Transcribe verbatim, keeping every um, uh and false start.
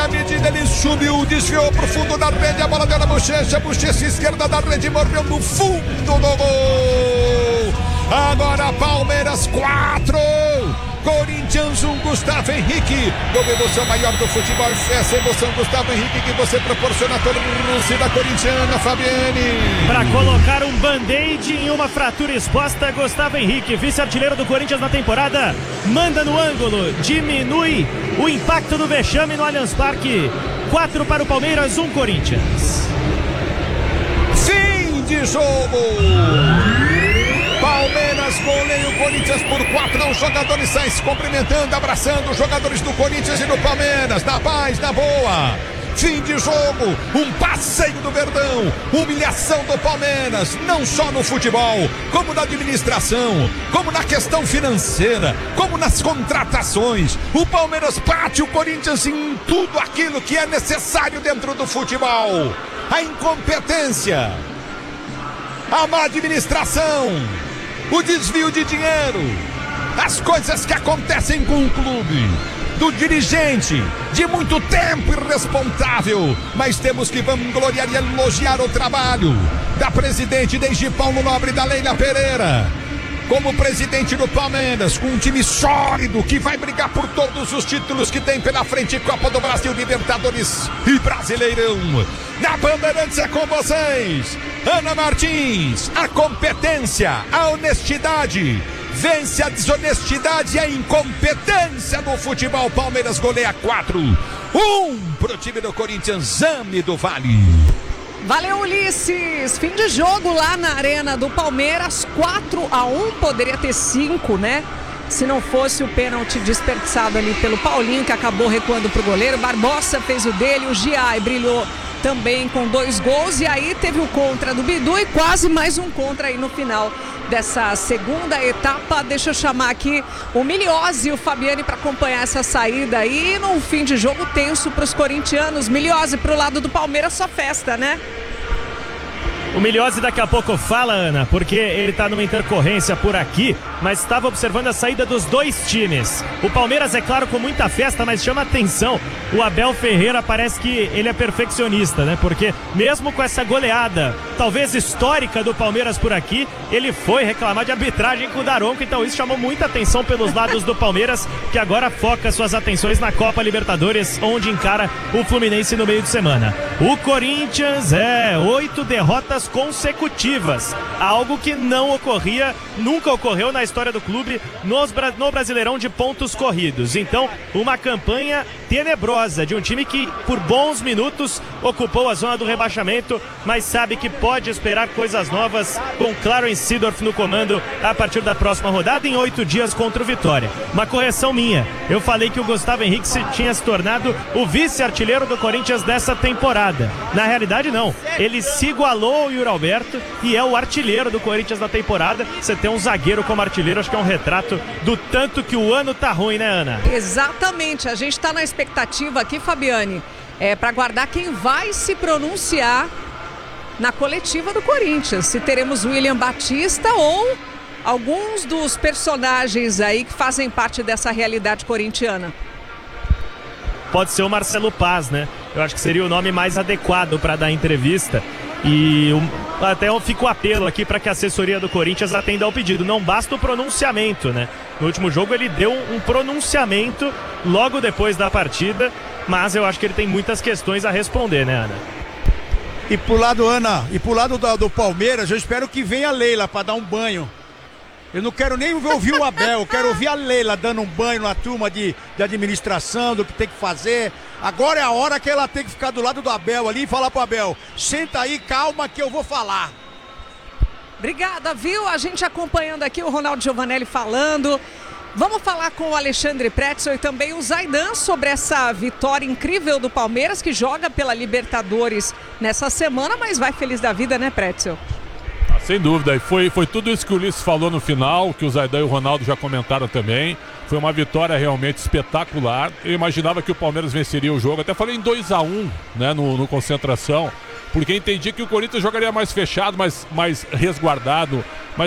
na medida, ele subiu, desviou pro fundo da rede, a bola deu na bochecha, bochecha esquerda da rede, mordeu no fundo do gol. Agora Palmeiras quatro, Corinthians um, Gustavo Henrique. Uma emoção maior do futebol, essa emoção, Gustavo Henrique, que você proporciona a torcida corintiana, Fabiane. Para colocar um band-aid em uma fratura exposta, Gustavo Henrique, vice-artilheiro do Corinthians na temporada, manda no ângulo, diminui o impacto do vexame no Allianz Parque. quatro para o Palmeiras, um Corinthians. Fim de jogo. Palmeiras goleia o Corinthians por quatro. Os jogadores saem se cumprimentando, abraçando os jogadores do Corinthians e do Palmeiras. Na paz, na boa. Fim de jogo, um passeio do Verdão, humilhação do Palmeiras, não só no futebol, como na administração, como na questão financeira, como nas contratações. O Palmeiras bate o Corinthians em tudo aquilo que é necessário dentro do futebol. A incompetência, a má administração, o desvio de dinheiro, as coisas que acontecem com o clube, do dirigente, de muito tempo irresponsável, mas temos que vangloriar e elogiar o trabalho da presidente desde Paulo Nobre, da Leila Pereira, como presidente do Palmeiras, com um time sólido que vai brigar por todos os títulos que tem pela frente, Copa do Brasil, Libertadores e Brasileirão. Na Bandeirantes é com vocês, Ana Martins. A competência, a honestidade vence a desonestidade e a incompetência do futebol. Palmeiras goleia quatro um pro time do Corinthians, Zame do Vale. Valeu, Ulisses. Fim de jogo lá na arena do Palmeiras, quatro a um, poderia ter cinco, né? Se não fosse o pênalti desperdiçado ali pelo Paulinho, que acabou recuando pro goleiro. Barbosa fez o dele, o Giai brilhou também com dois gols, e aí teve o contra do Bidu e quase mais um contra aí no final dessa segunda etapa. Deixa eu chamar aqui o Miliose e o Fabiane para acompanhar essa saída aí num fim de jogo tenso para os corintianos. Miliose, pro lado do Palmeiras, só festa, né? O Miliose daqui a pouco fala, Ana, porque ele está numa intercorrência por aqui, mas estava observando a saída dos dois times. O Palmeiras, é claro, com muita festa, mas chama atenção. O Abel Ferreira parece que ele é perfeccionista, né? Porque mesmo com essa goleada, talvez histórica do Palmeiras por aqui, ele foi reclamar de arbitragem com o Daronco, então isso chamou muita atenção pelos lados do Palmeiras, que agora foca suas atenções na Copa Libertadores, onde encara o Fluminense no meio de semana. O Corinthians, é, oito derrotas consecutivas, algo que não ocorria, nunca ocorreu na história do clube nos, no Brasileirão de pontos corridos. Então, uma campanha tenebrosa de um time que por bons minutos ocupou a zona do rebaixamento, mas sabe que pode esperar coisas novas com Clarence Seedorf no comando a partir da próxima rodada, em oito dias contra o Vitória. Uma correção minha, eu falei que o Gustavo Henrique se tinha se tornado o vice-artilheiro do Corinthians dessa temporada. Na realidade não, ele se igualou ao Yuri Alberto e é o artilheiro do Corinthians na temporada. Você tem um zagueiro como artilheiro, acho que é um retrato do tanto que o ano tá ruim, né, Ana? Exatamente, a gente tá na expectativa aqui, Fabiane, é, para guardar quem vai se pronunciar na coletiva do Corinthians, se teremos William Batista ou alguns dos personagens aí que fazem parte dessa realidade corintiana. Pode ser o Marcelo Paz, né? Eu acho que seria o nome mais adequado para dar entrevista. E um, até fica o apelo aqui para que a assessoria do Corinthians atenda ao pedido. Não basta o pronunciamento, né? No último jogo ele deu um pronunciamento logo depois da partida, mas eu acho que ele tem muitas questões a responder, né, Ana? E pro lado, Ana, e pro lado do, do Palmeiras, eu espero que venha a Leila para dar um banho. Eu não quero nem ouvir o Abel, eu quero ouvir a Leila dando um banho na turma de, de administração, do que tem que fazer. Agora é a hora que ela tem que ficar do lado do Abel ali e falar pro Abel: senta aí, calma que eu vou falar. Obrigada, viu? A gente acompanhando aqui o Ronaldo Giovanelli falando. Vamos falar com o Alexandre Pretzel e também o Zaidan sobre essa vitória incrível do Palmeiras, que joga pela Libertadores nessa semana, mas vai feliz da vida, né, Pretzel? Sem dúvida, e foi, foi tudo isso que o Ulisses falou no final, que o Zaidan e o Ronaldo já comentaram também. Foi uma vitória realmente espetacular. Eu imaginava que o Palmeiras venceria o jogo, até falei em dois a um, né, no, no concentração, porque entendi que o Corinthians jogaria mais fechado, mais, mais resguardado, mas